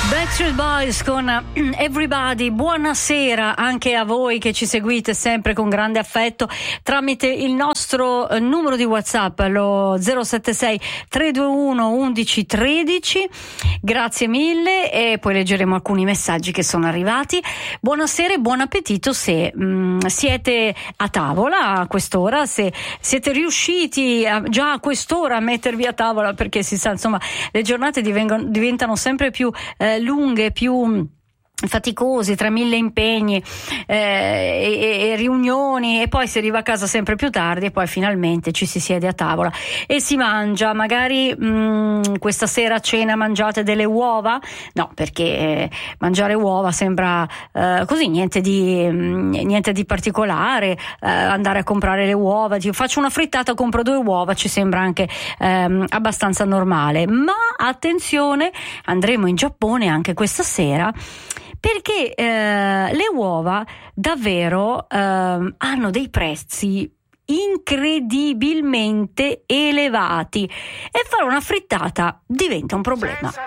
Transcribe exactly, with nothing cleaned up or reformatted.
Backstreet Boys con Everybody. Buonasera anche a voi che ci seguite sempre con grande affetto tramite il nostro numero di WhatsApp, lo zero sette sei tre due uno undici tredici. Grazie mille, e poi leggeremo alcuni messaggi che sono arrivati. Buonasera e buon appetito se mh, siete a tavola a quest'ora, se siete riusciti a, già a quest'ora a mettervi a tavola, perché si sa, insomma, le giornate divengono, diventano sempre più eh, lunghe, più faticosi, tra mille impegni eh, e, e riunioni, e poi si arriva a casa sempre più tardi e poi finalmente ci si siede a tavola e si mangia. Magari mh, questa sera a cena mangiate delle uova? No, perché eh, mangiare uova sembra eh, così, niente di mh, niente di particolare. Eh, andare a comprare le uova, io faccio una frittata, compro due uova, ci sembra anche ehm, abbastanza normale. Ma attenzione, andremo in Giappone anche questa sera, perché eh, le uova davvero eh, hanno dei prezzi incredibilmente elevati e fare una frittata diventa un problema.